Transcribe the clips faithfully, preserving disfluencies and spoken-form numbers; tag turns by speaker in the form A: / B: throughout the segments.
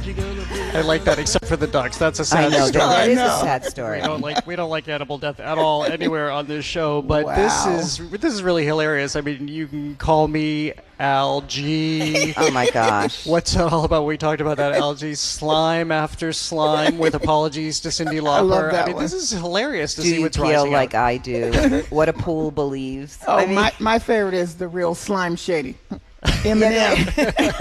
A: I like that, except for the ducks. That's a sad
B: I know,
A: story.
B: that is
C: I know.
B: a sad story.
A: We don't like we don't like animal death at all anywhere on this show, but
C: Wow.
A: this is this is really hilarious. I mean, you can call me algae.
B: Oh my gosh.
A: What's it all about? We talked about that algae slime after slime with apologies to Cindy Lauper.
C: I love that
A: mean,
C: one.
A: this is hilarious to
B: Do
A: see
B: you
A: what's
B: feel
A: rising
B: like
A: up.
B: I do? What a pool believes.
C: Oh,
B: I mean,
C: my, my favorite is the real slime shady. M and M.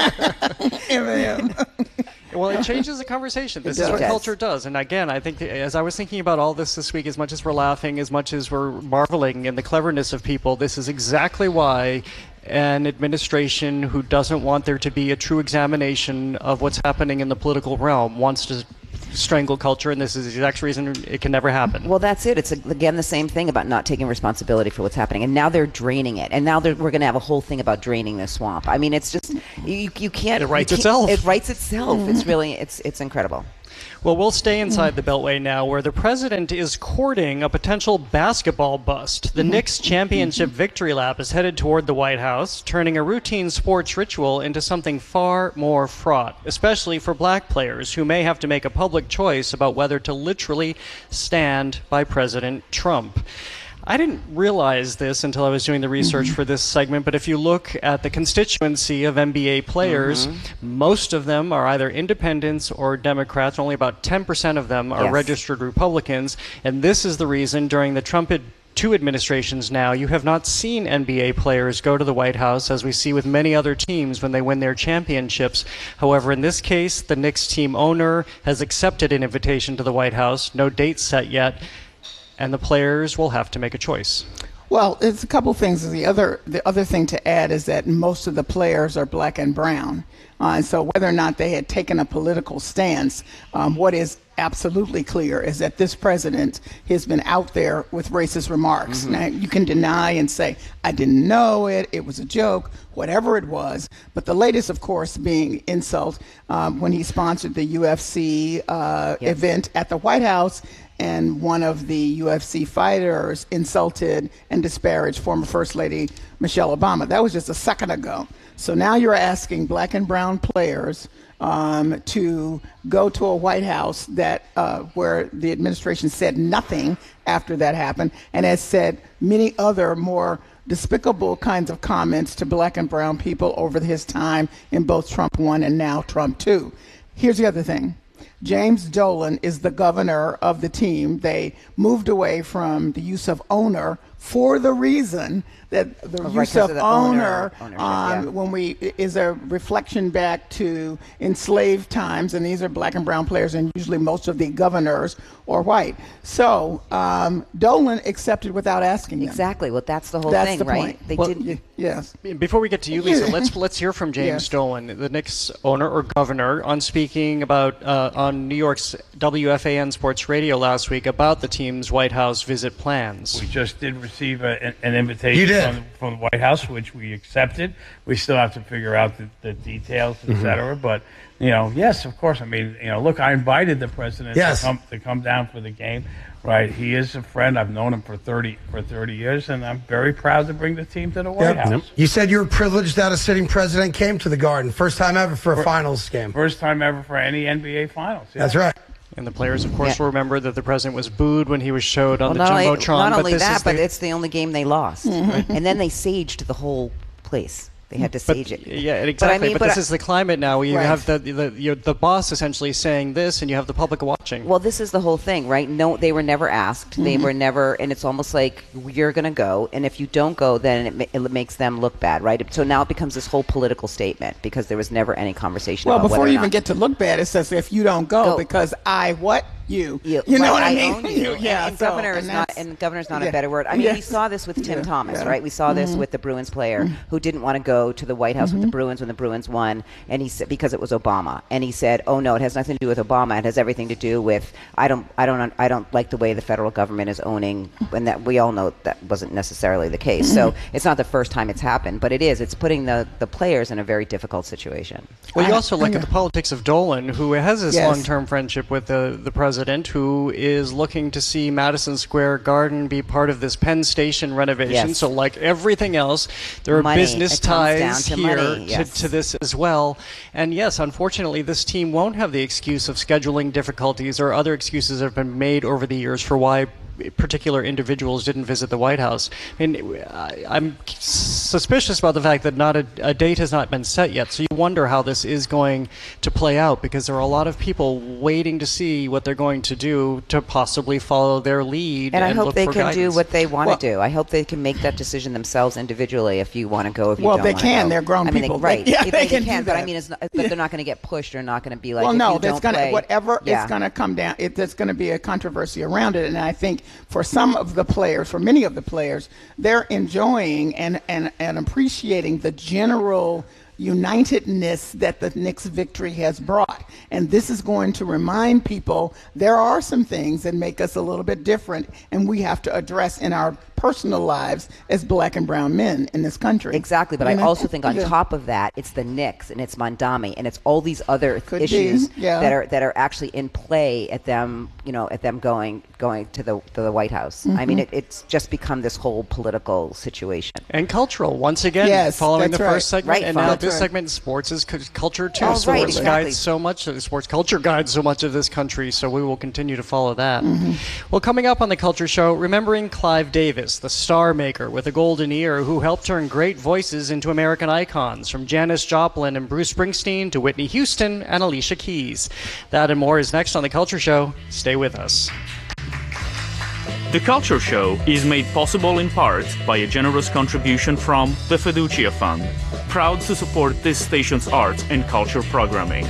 C: M and M.
A: Well, it changes the conversation. This
C: It
A: is what
B: does.
A: culture does. And again, I think as I was thinking about all this this week, as much as we're laughing, as much as we're marveling in the cleverness of people, this is exactly why an administration who doesn't want there to be a true examination of what's happening in the political realm wants to strangle culture, and this is the exact reason it can never happen.
B: well, that's it. It's, again, the same thing about not taking responsibility for what's happening. And now they're draining it. And now they're, we're going to have a whole thing about draining the swamp. I mean, it's just, you, you can't.
A: It writes
B: you can't-
A: itself.
B: It writes itself. It's really, it's it's incredible.
A: Well, we'll stay inside the Beltway now, where the president is courting a potential basketball bust. The Knicks championship victory lap is headed toward the White House, turning a routine sports ritual into something far more fraught, especially for black players who may have to make a public choice about whether to literally stand by President Trump. I didn't realize this until I was doing the research for this segment, but if you look at the constituency of N B A players, most of them are either independents or Democrats. Only about ten percent of them are
B: Yes.
A: registered Republicans. And this is the reason during the Trump ad- two administrations now, you have not seen N B A players go to the White House, as we see with many other teams when they win their championships. However, in this case, the Knicks team owner has accepted an invitation to the White House. No date set yet. And the players will have to make a choice.
C: Well, it's a couple things. The other the other thing to add is that most of the players are black and brown. Uh, and so whether or not they had taken a political stance, um, what is absolutely clear is that this president has been out there with racist remarks.
B: Mm-hmm.
C: Now, you can deny and say, I didn't know it, it was a joke, whatever it was. But the latest, of course, being insult um, when he sponsored the U F C uh,
B: Yes.
C: event at the White House, and one of the U F C fighters insulted and disparaged former First Lady Michelle Obama. That was just a second ago. So now you're asking black and brown players um, to go to a White House that uh, where the administration said nothing after that happened, and has said many other more despicable kinds of comments to black and brown people over his time in both Trump one and now Trump two. Here's the other thing. James Dolan is the governor of the team. They moved away from the use of owner for the reason that the
B: Oh, right,
C: use
B: 'cause
C: of,
B: of the
C: owner,
B: owner- ownership,
C: um,
B: yeah.
C: when we is a reflection back to enslaved times, and these are black and brown players, and usually most of the governors are white. So um, Dolan accepted without asking them.
B: Exactly. Well, that's the whole
C: That's
B: thing,
C: the
B: right?
C: point.
B: They
A: Well,
B: didn't.
C: Y- yes.
A: Before we get to you, Lisa, let's let's hear from James
C: Yes.
A: Dolan, the Knicks owner or governor, on speaking about uh, on New York's W F A N Sports Radio last week about the team's White House visit plans.
D: We just did receive a, an, an invitation
E: You did.
D: From, from the White House, which we accepted. We still have to figure out the, the details, et cetera. But, you know, yes, of course. I mean, you know, look, I invited the president
E: Yes.
D: to come to come down for the game. Right, he is a friend. I've known him for thirty for thirty years, and I'm very proud to bring the team to the White
E: Yep.
D: House.
E: You said you were privileged that a sitting president came to the Garden. First time ever for a finals game.
D: First time ever for any N B A finals. Yeah.
E: That's right.
A: And the players, of course,
B: Yeah.
A: will remember that the president was booed when he was showed on
B: Well,
A: the
B: not only,
A: Jumbotron.
B: not
A: but
B: only
A: this
B: that,
A: is
B: but
A: the,
B: it's the only game they lost. And then they saged the whole place. They had to
A: but,
B: sage it.
A: yeah, exactly.
B: But I mean,
A: but
B: but
A: this
B: I-
A: is the climate now. Where you
C: Right.
A: have the the, you the boss essentially saying this, and you have the public watching.
B: Well, this is the whole thing, right? No, they were never asked. They were never, and it's almost like you're going to go, and if you don't go, then it, ma- it makes them look bad, right? So now it becomes this whole political statement because there was never any conversation.
C: Well,
B: about
C: before
B: whether
C: you
B: or
C: even
B: not-
C: get to look bad, it says if you don't go,
B: Go.
C: because I what you
B: You,
C: you know
B: right,
C: what I
B: I
C: mean?
B: own you.
C: yeah,
B: and, and
C: so-
B: governor is
C: and
B: not,
C: that's-
B: and governor's not
C: yeah.
B: a better word. I mean, we
C: Yes.
B: saw this with Tim
C: Yeah,
B: Thomas,
C: yeah.
B: right? We saw this with the Bruins player who didn't want to go to the White House with the Bruins when the Bruins won, and he said because it was Obama, and he said, "Oh no, it has nothing to do with Obama. It has everything to do with I don't, I don't, I don't like the way the federal government is owning." And that we all know that wasn't necessarily the case. So it's not the first time it's happened, but it is. It's putting the the players in a very difficult situation.
A: Well, you
C: I-
A: also look
C: yeah.
A: at the politics of Dolan, who has this
C: Yes.
A: long-term friendship with the, the president. president who is looking to see Madison Square Garden be part of this Penn Station renovation.
B: Yes.
A: So like everything else, there are
B: Money.
A: business
B: It comes down
A: ties
B: to
A: here
B: money, yes.
A: to, to this as well. And yes, unfortunately, this team won't have the excuse of scheduling difficulties or other excuses that have been made over the years for why particular individuals didn't visit the White House. I mean, I- I'm suspicious about the fact that not a, a date has not been set yet. So you wonder how this is going to play out, because there are a lot of people waiting to see what they're going to do to possibly follow their lead.
B: And
A: And,
B: I hope
A: look
B: they
A: for
B: can
A: guidance.
B: do what they want to
C: Well-
B: do. I hope they can make that decision themselves individually. If you want to go, if you
C: Well,
B: don't
C: they
B: wanna
C: can.
B: go.
C: They're grown
B: I mean,
C: people.
B: They, right?
C: They- yeah,
B: they,
C: they
B: they
C: can
B: can.
C: do
B: But I
C: that.
B: mean, it's not, but they're not going to get pushed. They're not going to be like,
C: well,
B: if
C: no,
B: you
C: that's
B: don't
C: going to
B: play,
C: whatever
B: yeah.
C: is going to come down. It, there's going to be a controversy around it, and I think for some of the players, for many of the players, they're enjoying and and and appreciating the general unitedness that the Knicks victory has brought. And this is going to remind people there are some things that make us a little bit different, and we have to address in our personal lives as black and brown men in this country.
B: Exactly, but
C: You
B: I
C: know?
B: also think on
C: Yeah.
B: top of that, it's the Knicks and it's Mondami and it's all these other
C: Could be,
B: issues
C: yeah.
B: that are that are actually in play at them, you know, at them going going to the to the White House. I
C: Mm-hmm.
B: mean, it, it's just become this whole political situation.
A: And cultural, once again,
C: Yes,
A: following the
C: that's right.
A: first segment,
B: Right,
A: and
B: follow-
A: now
C: That's
A: this
C: right.
A: segment, sports is cu- culture too.
B: Oh,
A: sports
B: right, exactly.
A: guides so much, sports culture guides so much of this country, so we will continue to follow that.
C: Mm-hmm.
A: Well, coming up on the Culture Show, remembering Clive Davis, the star maker with a golden ear who helped turn great voices into American icons, from Janis Joplin and Bruce Springsteen to Whitney Houston and Alicia Keys. That and more is next on the Culture Show. Stay with us.
F: The Culture Show is made possible in part by a generous contribution from the Fiducia Fund, proud to support this station's arts and culture programming.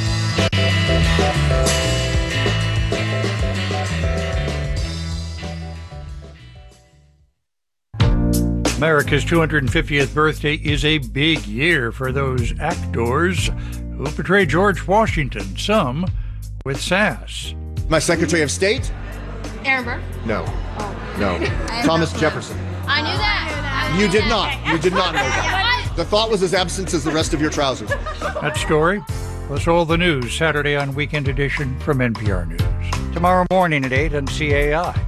G: America's two hundred fiftieth birthday is a big year for those actors who portray George Washington, some with sass.
H: My Secretary of State?
I: Aaron Burr?
H: No.
I: Oh.
H: No. Thomas Jefferson.
I: I knew that. I
H: You
I: knew
H: did
I: that.
H: not. You did not know that. The thought was as absent as the rest of your trousers.
G: That story, plus all the news Saturday on Weekend Edition from N P R News. Tomorrow morning at eight on C A I.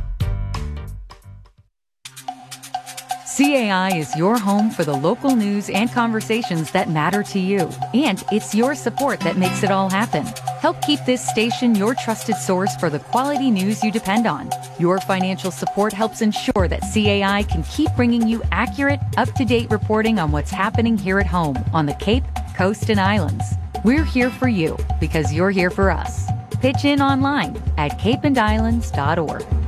J: C A I is your home for the local news and conversations that matter to you. And it's your support that makes it all happen. Help keep this station your trusted source for the quality news you depend on. Your financial support helps ensure that C A I can keep bringing you accurate, up-to-date reporting on what's happening here at home on the Cape, Coast, and Islands. We're here for you because you're here for us. Pitch in online at cape and islands dot org.